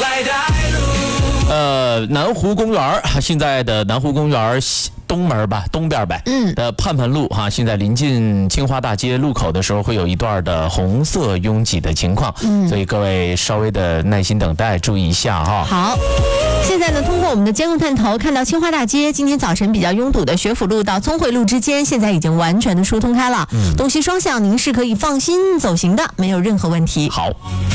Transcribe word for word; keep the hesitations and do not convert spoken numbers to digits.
呃，南湖公园现在的南湖公园东门吧，东边呗，嗯，的盼盼路哈，现在临近清华大街路口的时候，会有一段的红色拥挤的情况，嗯，所以各位稍微的耐心等待，注意一下哈。 好。现在呢，通过我们的监控探头看到清华大街今天早晨比较拥堵的学府路到聪慧路之间，现在已经完全的疏通开了，嗯，东西双向您是可以放心走行的，没有任何问题。 好。